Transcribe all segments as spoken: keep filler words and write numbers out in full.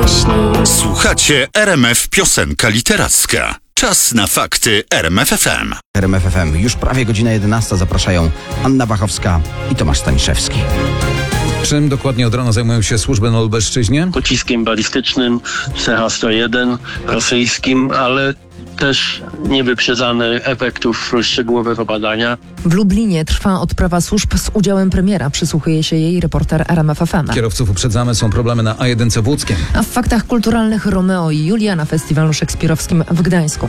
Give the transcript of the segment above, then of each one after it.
pieśni. Słuchacie R M F Piosenka Literacka. Czas na fakty R M F F M. R M F F M. Już prawie godzina jedenasta. Zapraszają Anna Bachowska i Tomasz Staniszewski. Czym dokładnie od rana zajmują się służby na Lubelszczyźnie? Pociskiem balistycznym C H sto jeden rosyjskim, ale też niewyprzedzane efektów szczegółowego badania. W Lublinie trwa odprawa służb z udziałem premiera. Przysłuchuje się jej reporter R M F F M. Kierowców uprzedzamy, są problemy na A jeden w Łódzkiem. A w faktach kulturalnych Romeo i Julia na festiwalu szekspirowskim w Gdańsku.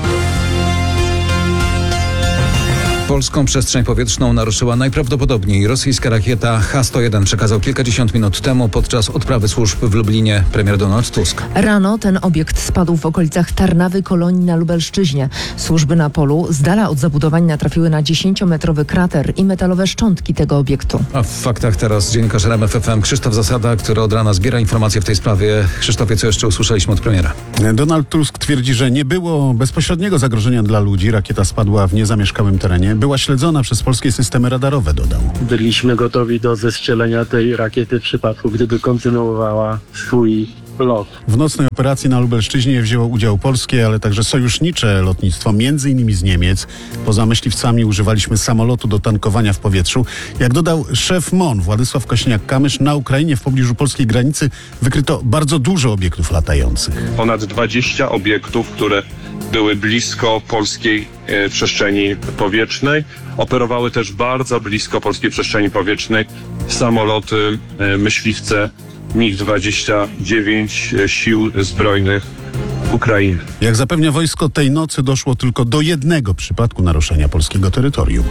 Polską przestrzeń powietrzną naruszyła najprawdopodobniej rosyjska rakieta H sto jeden, przekazał kilkadziesiąt minut temu podczas odprawy służb w Lublinie premier Donald Tusk. Rano ten obiekt spadł w okolicach Tarnawy Kolonii na Lubelszczyźnie. Służby na polu z dala od zabudowań natrafiły na dziesięciometrowy krater i metalowe szczątki tego obiektu. A w faktach teraz dziennikarz R M F F M Krzysztof Zasada, który od rana zbiera informacje w tej sprawie. Krzysztofie, co jeszcze usłyszeliśmy od premiera? Donald Tusk twierdzi, że nie było bezpośredniego zagrożenia dla ludzi. Rakieta spadła w niezamieszkałym terenie. Była śledzona przez polskie systemy radarowe, dodał. Byliśmy gotowi do zestrzelenia tej rakiety w przypadku, gdyby kontynuowała swój lot. W nocnej operacji na Lubelszczyźnie wzięło udział polskie, ale także sojusznicze lotnictwo, między innymi z Niemiec. Poza myśliwcami używaliśmy samolotu do tankowania w powietrzu. Jak dodał szef M O N Władysław Kośniak-Kamysz, na Ukrainie w pobliżu polskiej granicy wykryto bardzo dużo obiektów latających. Ponad dwadzieścia obiektów, które były blisko polskiej e, przestrzeni powietrznej. Operowały też bardzo blisko polskiej przestrzeni powietrznej samoloty, e, myśliwce mig dwadzieścia dziewięć e, sił zbrojnych Ukrainy. Jak zapewnia wojsko, tej nocy doszło tylko do jednego przypadku naruszenia polskiego terytorium.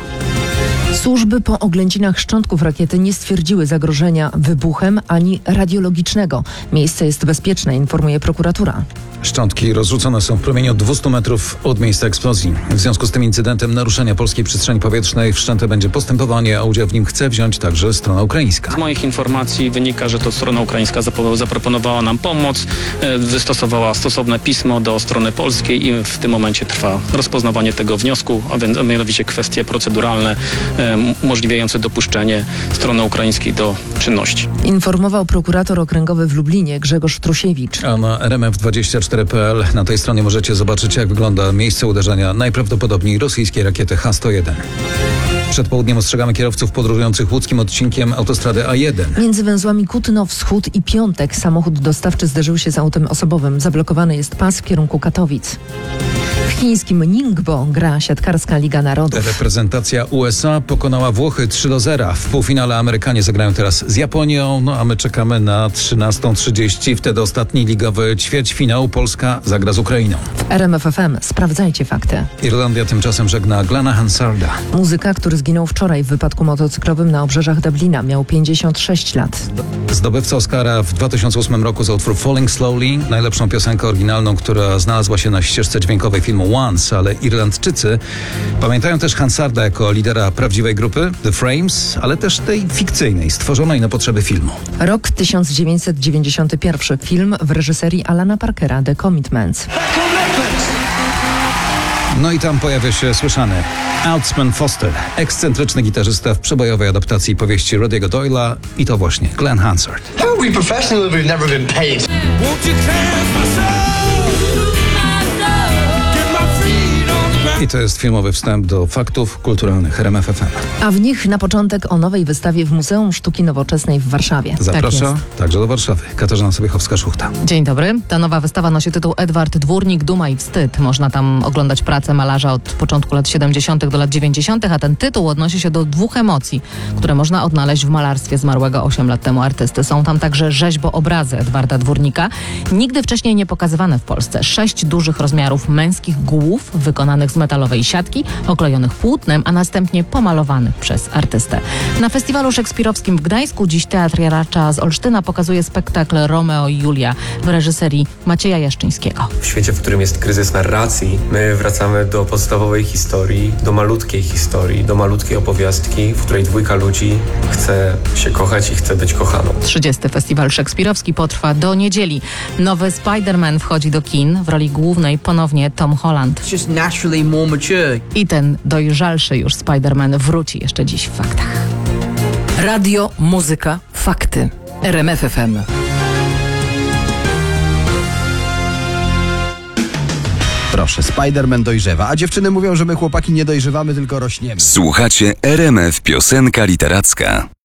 Służby po oględzinach szczątków rakiety nie stwierdziły zagrożenia wybuchem ani radiologicznego. Miejsce jest bezpieczne, informuje prokuratura. Szczątki rozrzucone są w promieniu dwieście metrów od miejsca eksplozji. W związku z tym incydentem naruszenia polskiej przestrzeni powietrznej wszczęte będzie postępowanie, a udział w nim chce wziąć także strona ukraińska. Z moich informacji wynika, że to strona ukraińska zaproponowała nam pomoc, wystosowała stosowne pismo do strony polskiej i w tym momencie trwa rozpoznawanie tego wniosku, a mianowicie kwestie proceduralne umożliwiające dopuszczenie strony ukraińskiej do czynności. Informował prokurator okręgowy w Lublinie Grzegorz Trusiewicz. A na R M F dwadzieścia cztery kropka p l na tej stronie możecie zobaczyć, jak wygląda miejsce uderzenia najprawdopodobniej rosyjskiej rakiety H sto jeden. Przed południem ostrzegamy kierowców podróżujących łódzkim odcinkiem autostrady A jeden. Między węzłami Kutno Wschód i Piątek samochód dostawczy zderzył się z autem osobowym. Zablokowany jest pas w kierunku Katowic. W chińskim Ningbo gra siatkarska Liga Narodów. Reprezentacja U S A pokonała Włochy trzy do zera. W półfinale Amerykanie zagrają teraz z Japonią, no a my czekamy na trzynasta trzydzieści. Wtedy ostatni ligowy ćwierćfinał. Polska zagra z Ukrainą. W R M F F M sprawdzajcie fakty. Irlandia tymczasem żegna Glena Hansarda. Muzyka, który zginął wczoraj w wypadku motocyklowym na obrzeżach Dublina. Miał pięćdziesiąt sześć lat. Zdobywca Oscara w dwa tysiące ósmym roku za utwór Falling Slowly, najlepszą piosenkę oryginalną, która znalazła się na ścieżce dźwiękowej filmu Once, ale Irlandczycy pamiętają też Hansarda jako lidera prawdziwej grupy The Frames, ale też tej fikcyjnej, stworzonej na potrzeby filmu. Rok tysiąc dziewięćset dziewięćdziesiąty pierwszy. Film w reżyserii Alana Parkera The Commitments. No i tam pojawia się słyszany Outsman Foster, ekscentryczny gitarzysta w przebojowej adaptacji powieści Rodiego Doyle'a i to właśnie Glen Hansard. How are we professional if we've never been paid? I to jest filmowy wstęp do faktów kulturalnych R M F F M. A w nich na początek o nowej wystawie w Muzeum Sztuki Nowoczesnej w Warszawie. Zaprasza Tak także do Warszawy Katarzyna Sobiechowska-Szuchta. Dzień dobry. Ta nowa wystawa nosi tytuł Edward Dwórnik, Duma i Wstyd. Można tam oglądać pracę malarza od początku lat siedemdziesiątych do lat dziewięćdziesiątych, a ten tytuł odnosi się do dwóch emocji, które można odnaleźć w malarstwie zmarłego osiem lat temu artysty. Są tam także rzeźboobrazy Edwarda Dwórnika, nigdy wcześniej nie pokazywane w Polsce. Sześć dużych rozmiarów męskich głów wykonanych z metalowej siatki, oklejonych płótnem, a następnie pomalowanych przez artystę. Na festiwalu szekspirowskim w Gdańsku dziś Teatr Jaracza z Olsztyna pokazuje spektakl Romeo i Julia w reżyserii Macieja Jaszczyńskiego. W świecie, w którym jest kryzys narracji, my wracamy do podstawowej historii, do malutkiej historii, do malutkiej opowiastki, w której dwójka ludzi chce się kochać i chce być kochaną. trzydziesty Festiwal Szekspirowski potrwa do niedzieli. Nowy Spider-Man wchodzi do kin. W roli głównej ponownie Tom Holland. I ten dojrzalszy już Spider-Man wróci jeszcze dziś w faktach. Radio, muzyka, fakty. R M F F M. Proszę, Spider-Man dojrzewa, a dziewczyny mówią, że my chłopaki nie dojrzewamy, tylko rośniemy. Słuchacie R M F Piosenka Literacka.